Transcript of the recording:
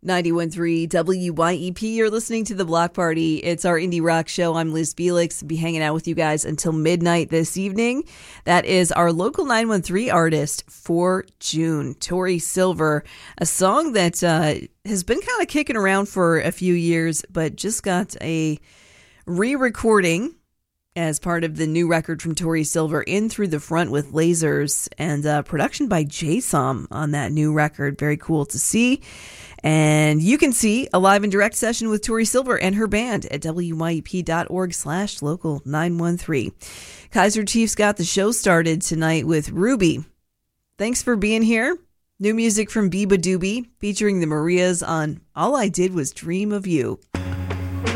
91.3 WYEP. You're listening to The Block Party. It's our indie rock show. I'm Liz Felix. I'll be hanging out with you guys until midnight this evening. That is our local 913 artist for June, Tori Silver, a song that has been kind of kicking around for a few years, but just got a re-recording as part of the new record from Tori Silver, In Through the Front with Lasers, and production by J-Som on that new record. Very cool to see. And you can see a live and direct session with Tori Silver and her band at wyep.org/local913. Kaiser Chiefs got the show started tonight with Ruby. Thanks for being here. New music from Biba Doobie featuring the Marias on All I Did Was Dream of You.